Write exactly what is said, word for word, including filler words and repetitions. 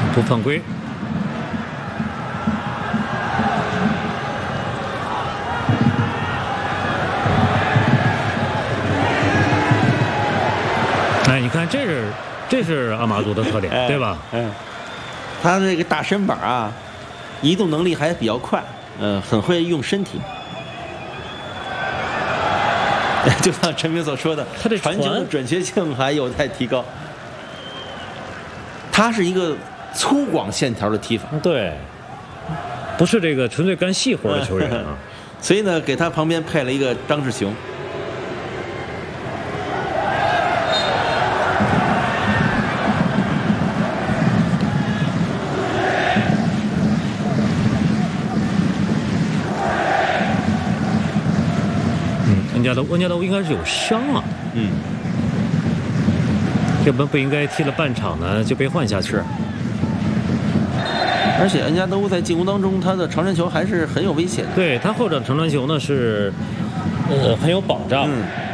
不犯规。哎，你看，这是这是阿马杜的特点， 哎、 对吧？ 嗯，他这个大身板啊，移动能力还比较快，呃，很会用身体。就像陈明所说的， 他这传球的准确性还有待提高。他是一个粗犷线条的踢法， 对，不是这个纯粹干细活的球员啊。 所以呢，给他旁边配了一个张志雄。 恩加多恩加多应该是有伤啊， 嗯， 要不然不应该踢了半场呢就被换下去。 而且恩加多在进攻当中，他的长传球还是很有威胁的。 对他后者长传球呢是，呃，很有保障。 嗯。